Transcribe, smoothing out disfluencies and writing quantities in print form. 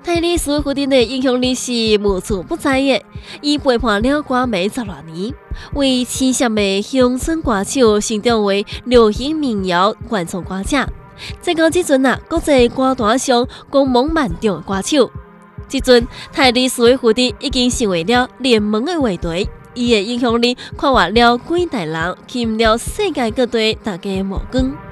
泰利斯福丁的影响力是无处不在的，伊陪伴了歌迷10多年，为青涩的乡村歌手成长为流行民谣原创歌者。再到即阵国际歌坛上光芒万丈的歌手。即阵泰利斯福丁已经成为了联盟的话题，伊的影响力跨越了几代人，吸引了世界各地大家的目光。